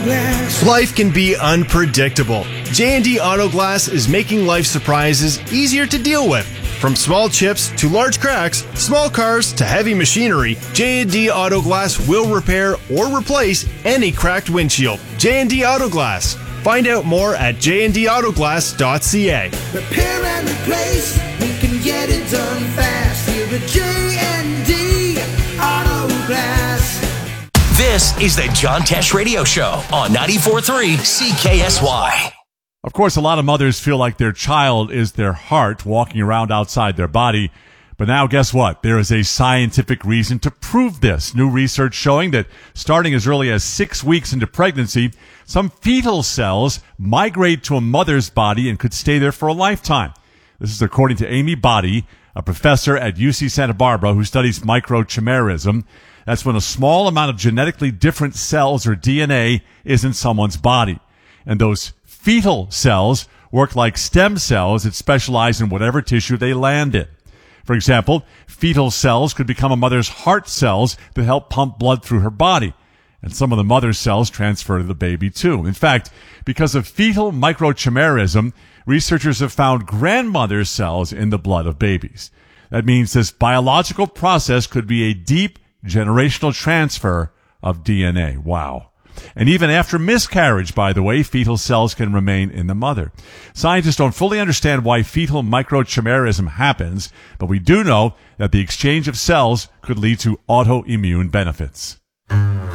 Life can be unpredictable. J&D Auto Glass is making life surprises easier to deal with. From small chips to large cracks, small cars to heavy machinery, J&D Auto Glass will repair or replace any cracked windshield. J&D Auto Glass. Find out more at jndautoglass.ca. Repair and replace, we can get it done fast. Here at J&D Auto Glass. This is the John Tesh Radio Show on 94.3 CKSY. Of course, a lot of mothers feel like their child is their heart walking around outside their body. But now, guess what? There is a scientific reason to prove this. New research showing that starting as early as 6 weeks into pregnancy, some fetal cells migrate to a mother's body and could stay there for a lifetime. This is according to Amy Boddy, a professor at UC Santa Barbara who studies microchimerism. That's when a small amount of genetically different cells or DNA is in someone's body. And those fetal cells work like stem cells that specialize in whatever tissue they land in. For example, fetal cells could become a mother's heart cells that help pump blood through her body. And some of the mother's cells transfer to the baby too. In fact, because of fetal microchimerism, researchers have found grandmother cells in the blood of babies. That means this biological process could be a deep generational transfer of DNA. Wow. And even after miscarriage, by the way, fetal cells can remain in the mother. Scientists don't fully understand why fetal microchimerism happens, but we do know that the exchange of cells could lead to autoimmune benefits.